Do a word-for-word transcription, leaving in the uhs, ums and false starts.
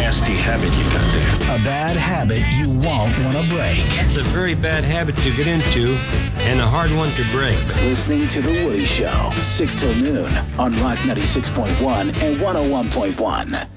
nasty habit you got there. A bad habit you won't want to break. It's a very bad habit to get into and a hard one to break. Listening to The Woody Show, six till noon on Rock ninety-six point one and one oh one point one.